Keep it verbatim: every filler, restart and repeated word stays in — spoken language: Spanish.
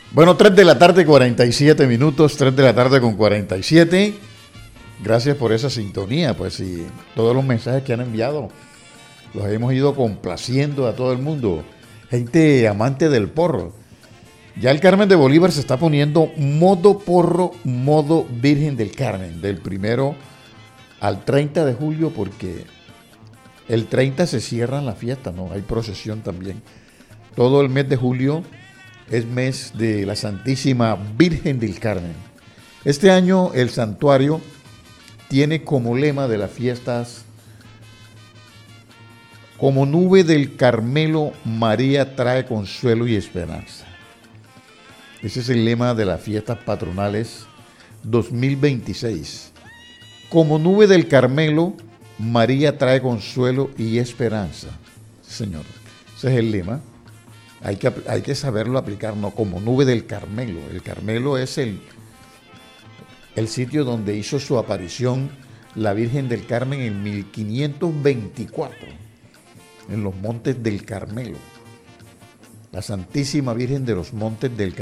Bueno, tres de la tarde, cuarenta y siete minutos, tres de la tarde con cuarenta y siete. Gracias por esa sintonía, pues, y todos los mensajes que han enviado. Los hemos ido complaciendo a todo el mundo. Gente amante del porro. Ya el Carmen de Bolívar se está poniendo modo porro, modo Virgen del Carmen, del primero al treinta de julio, porque el treinta se cierran las fiestas, ¿no? Hay procesión también. Todo el mes de julio es mes de la Santísima Virgen del Carmen. Este año el santuario tiene como lema de las fiestas: como nube del Carmelo, María trae consuelo y esperanza. Ese es el lema de las fiestas patronales dos mil veintiséis. Como nube del Carmelo, María trae consuelo y esperanza. Señor, ese es el lema. Hay que, hay que saberlo aplicar, no como nube del Carmelo. El Carmelo es el, el sitio donde hizo su aparición la Virgen del Carmen en mil quinientos veinticuatro, en los montes del Carmelo. La Santísima Virgen de los Montes del Carmelo.